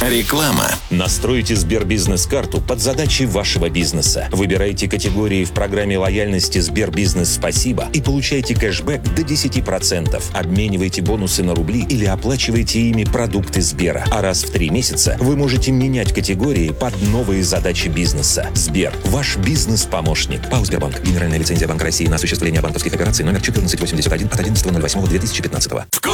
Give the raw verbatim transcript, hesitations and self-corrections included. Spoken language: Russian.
Реклама. Настройте Сбербизнес-карту под задачи вашего бизнеса. Выбирайте категории в программе лояльности Сбербизнес Спасибо и получайте кэшбэк до десять процентов. Обменивайте бонусы на рубли или оплачивайте ими продукты Сбера. А раз в три месяца вы можете менять категории под новые задачи бизнеса. Сбер – ваш бизнес-помощник. ПАО «Сбербанк». Генеральная лицензия Банка России на осуществление банковских операций номер четырнадцать восемьдесят один от одиннадцатого ноль восьмого две тысячи пятнадцатого.